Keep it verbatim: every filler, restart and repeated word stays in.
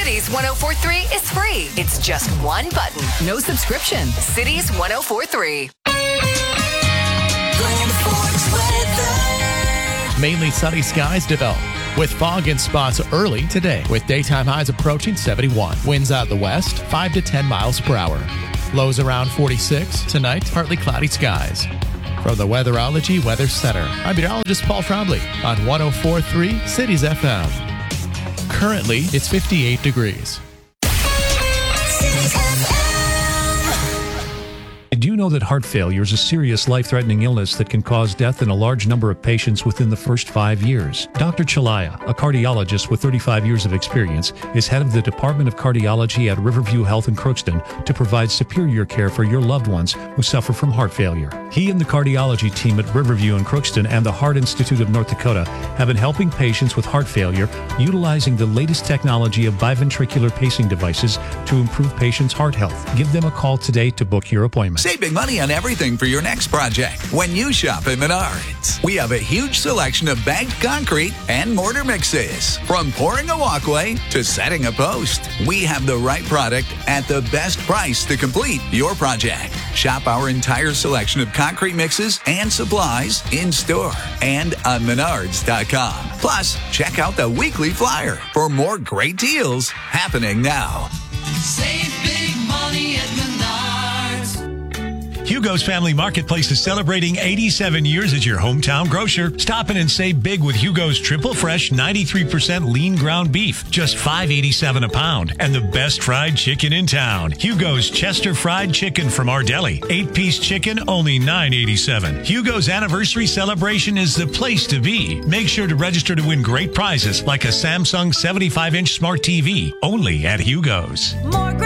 Cities one oh four point three is free. It's just one button. No subscription. Cities one oh four point three. Mainly sunny skies develop, with fog in spots early today, with daytime highs approaching seventy-one. Winds out of the west, five to ten miles per hour. Lows around forty-six. Tonight, partly cloudy skies. From the Weatherology Weather Center, I'm meteorologist Paul Trombley on one oh four point three Cities F M. Currently, it's fifty-eight degrees. Did you know that heart failure is a serious life-threatening illness that can cause death in a large number of patients within the first five years? Doctor Chalaya, a cardiologist with thirty-five years of experience, is head of the Department of Cardiology at Riverview Health in Crookston to provide superior care for your loved ones who suffer from heart failure. He and the cardiology team at Riverview in Crookston and the Heart Institute of North Dakota have been helping patients with heart failure utilizing the latest technology of biventricular pacing devices to improve patients' heart health. Give them a call today to book your appointment. Save big money on everything for your next project when you shop at Menards. We have a huge selection of bagged concrete and mortar mixes. From pouring a walkway to setting a post, we have the right product at the best price to complete your project. Shop our entire selection of concrete mixes and supplies in store and on menards dot com. Plus, check out the weekly flyer for more great deals happening now. Save big money at Menards. Hugo's Family Marketplace is celebrating eighty-seven years as your hometown grocer. Stop in and save big with Hugo's Triple Fresh ninety-three percent lean ground beef, just five eighty-seven a pound, and the best fried chicken in town. Hugo's Chester Fried Chicken from our deli, eight-piece chicken, only nine eighty-seven. Hugo's anniversary celebration is the place to be. Make sure to register to win great prizes like a Samsung seventy-five inch smart T V, only at Hugo's. More great